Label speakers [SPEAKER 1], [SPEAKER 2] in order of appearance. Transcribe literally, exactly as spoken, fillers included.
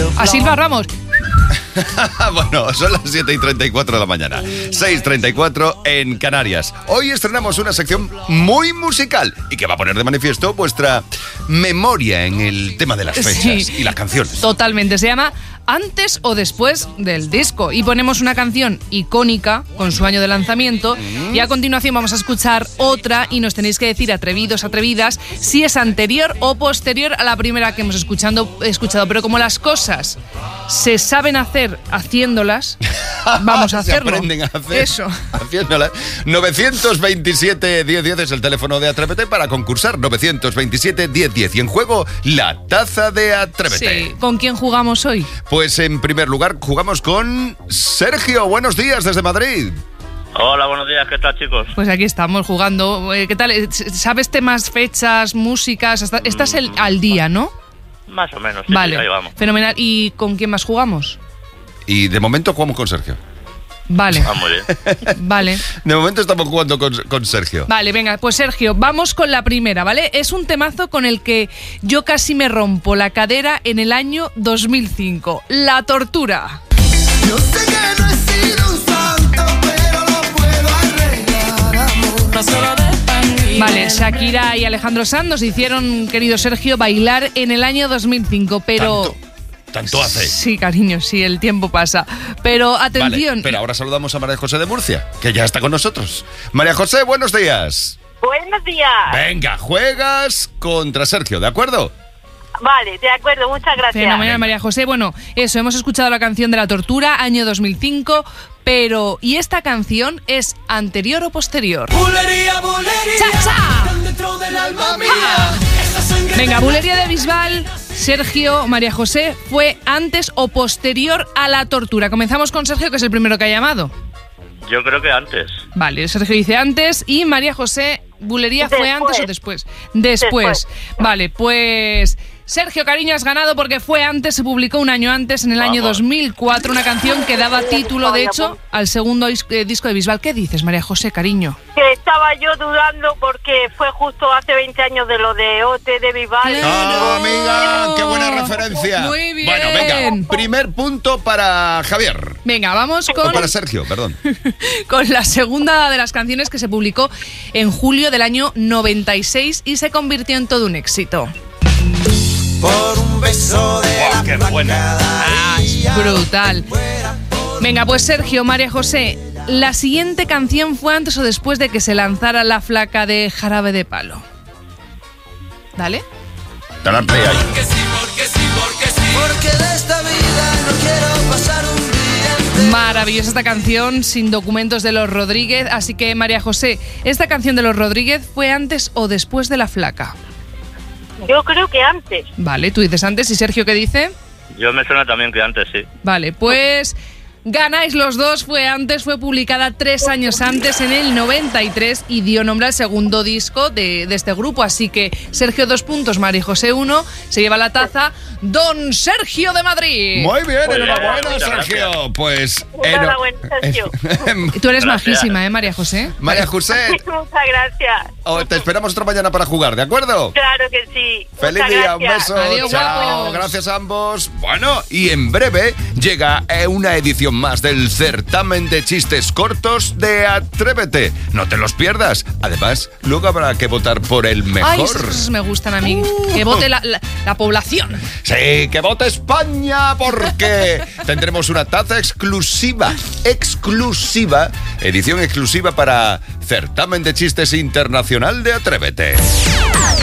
[SPEAKER 1] A Silva Ramos.
[SPEAKER 2] Bueno, son las siete y treinta y cuatro de la mañana, seis y treinta y cuatro en Canarias. Hoy estrenamos una sección muy musical y que va a poner de manifiesto vuestra memoria en el tema de las fechas
[SPEAKER 1] Sí,
[SPEAKER 2] y las canciones.
[SPEAKER 1] Totalmente, se llama Antes o Después del Disco y ponemos una canción icónica con su año de lanzamiento y a continuación vamos a escuchar otra y nos tenéis que decir, atrevidos, atrevidas, si es anterior o posterior a la primera que hemos escuchando, escuchado. Pero como las cosas se saben hacer haciéndolas, vamos a hacerlo.
[SPEAKER 2] Se aprenden a hacer
[SPEAKER 1] Eso.
[SPEAKER 2] haciéndolas. novecientos veintisiete diez diez es el teléfono de Atrévete para concursar. novecientos veintisiete diez diez y en juego la taza de Atrévete.
[SPEAKER 1] Sí. ¿Con quién jugamos hoy?
[SPEAKER 2] Pues en primer lugar jugamos con Sergio. Buenos días desde Madrid.
[SPEAKER 3] Hola, buenos días, ¿qué tal, chicos?
[SPEAKER 1] Pues aquí estamos jugando. Eh, ¿Qué tal? Eh, ¿Sabes temas, fechas, músicas? Hasta- Estás el- al día, ¿no?
[SPEAKER 3] Más o menos, sí,
[SPEAKER 1] Vale,
[SPEAKER 3] sí, ahí vamos.
[SPEAKER 1] fenomenal. ¿Y con quién más jugamos?
[SPEAKER 2] Y de momento jugamos con Sergio.
[SPEAKER 1] Vale,
[SPEAKER 3] Ah, muy bien.
[SPEAKER 1] vale.
[SPEAKER 2] De momento estamos jugando con, con Sergio.
[SPEAKER 1] Vale, venga, pues Sergio, vamos con la primera, ¿vale? Es un temazo con el que yo casi me rompo la cadera en el año dos mil cinco. La tortura.
[SPEAKER 4] Yo sé que no he sido un santo, pero lo puedo arreglar, amor. No solo de pan.
[SPEAKER 1] Vale, Shakira y Alejandro Sanz nos hicieron, querido Sergio, bailar en el año dos mil cinco, pero...
[SPEAKER 2] Tanto, tanto hace.
[SPEAKER 1] Sí, cariño, sí, el tiempo pasa. Pero atención...
[SPEAKER 2] Vale, pero ahora saludamos a María José de Murcia, que ya está con nosotros. María José, buenos días.
[SPEAKER 5] Buenos días.
[SPEAKER 2] Venga, juegas contra Sergio, ¿de acuerdo?
[SPEAKER 5] Vale, de acuerdo, muchas gracias.
[SPEAKER 1] Fenomenal, María José. Bueno, eso, hemos escuchado la canción de la tortura, año dos mil cinco, pero ¿y esta canción es anterior o posterior?
[SPEAKER 4] Bulería, bulería.
[SPEAKER 1] ¡Cha, cha!
[SPEAKER 4] Tan dentro del alma mía. Esa sangre
[SPEAKER 1] Venga,
[SPEAKER 4] de-
[SPEAKER 1] Bulería de Bisbal, Sergio, María José, ¿fue antes o posterior a la tortura? Comenzamos con Sergio, que es el primero que ha llamado.
[SPEAKER 3] Yo creo que antes.
[SPEAKER 1] Vale, Sergio dice antes y María José, ¿Bulería fue
[SPEAKER 5] Después.
[SPEAKER 1] antes o después? Después. Vale, pues... Sergio, cariño, has ganado porque fue antes, se publicó un año antes, en el año
[SPEAKER 3] Vamos.
[SPEAKER 1] dos mil cuatro, una canción que daba título, de hecho, al segundo dis- eh, disco de Bisbal. ¿Qué dices, María José, cariño?
[SPEAKER 5] Que estaba yo dudando porque fue justo hace veinte años de lo de O T de Vival.
[SPEAKER 2] ¡Ah, amiga! ¡Qué buena referencia!
[SPEAKER 1] Muy bien.
[SPEAKER 2] Bueno, venga, primer punto para Javier.
[SPEAKER 1] Venga, vamos
[SPEAKER 2] O
[SPEAKER 1] con,
[SPEAKER 2] para Sergio, perdón.
[SPEAKER 1] con la segunda de las canciones que se publicó en julio del año noventa y seis y se convirtió en todo un éxito.
[SPEAKER 4] Por un beso de
[SPEAKER 3] Buah,
[SPEAKER 4] la
[SPEAKER 3] qué
[SPEAKER 4] flaca
[SPEAKER 3] buena.
[SPEAKER 4] Daría.
[SPEAKER 1] Brutal. Venga, pues Sergio, María José, ¿la siguiente canción fue antes o después de que se lanzara La Flaca de Jarabe de Palo? ¿Dale?
[SPEAKER 2] Dale play ahí.
[SPEAKER 4] Porque sí, porque sí, porque sí. Porque de esta vida no quiero pasar un día entero.
[SPEAKER 1] Maravillosa esta canción, sin documentos de Los Rodríguez. Así que, María José, ¿esta canción de Los Rodríguez fue antes o después de La Flaca?
[SPEAKER 5] Yo creo que antes.
[SPEAKER 1] Vale, tú dices antes. ¿Y Sergio qué dice?
[SPEAKER 3] Yo me suena también que antes, sí.
[SPEAKER 1] Vale, pues ganáis los dos. Fue antes, fue publicada tres años antes, en el noventa y tres, y dio nombre al segundo disco de, de este grupo. Así que Sergio dos puntos, María José uno, se lleva la taza Don Sergio de Madrid.
[SPEAKER 2] Muy bien,
[SPEAKER 3] Muy bien,
[SPEAKER 2] enhorabuena,
[SPEAKER 3] muchas
[SPEAKER 2] Sergio.
[SPEAKER 3] gracias.
[SPEAKER 2] Pues...
[SPEAKER 5] Enhorabuena, Sergio.
[SPEAKER 1] Tú eres
[SPEAKER 3] Gracias.
[SPEAKER 1] majísima, ¿eh, María José?
[SPEAKER 2] María José,
[SPEAKER 5] Muchas gracias.
[SPEAKER 2] oh, te esperamos otra mañana para jugar, ¿de acuerdo?
[SPEAKER 5] Claro que sí.
[SPEAKER 2] Feliz
[SPEAKER 5] Muchas
[SPEAKER 2] día, un
[SPEAKER 5] gracias.
[SPEAKER 2] beso.
[SPEAKER 1] Adiós,
[SPEAKER 2] Chao,
[SPEAKER 1] guapos.
[SPEAKER 2] gracias a ambos. Bueno, y en breve llega eh, una edición más del certamen de chistes cortos de Atrévete. No te los pierdas. Además, luego habrá que votar por el mejor.
[SPEAKER 1] Ay, esas cosas me gustan a mí. Que vote la, la- la población.
[SPEAKER 2] Sí, que vote España, porque tendremos una taza exclusiva, exclusiva, edición exclusiva para Certamen de Chistes Internacional de Atrévete.